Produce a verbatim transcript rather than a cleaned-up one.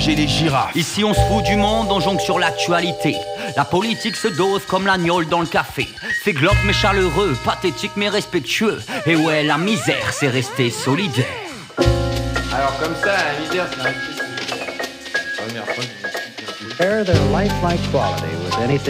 manger les girafes. Ici on se fout du monde, on jonque sur l'actualité. La politique se dose comme la gnôle dans le café. C'est glauque mais chaleureux, pathétique mais respectueux. Et ouais, la misère c'est rester solidaire. Alors comme ça, la misère c'est un... Compare their lifelike quality with anything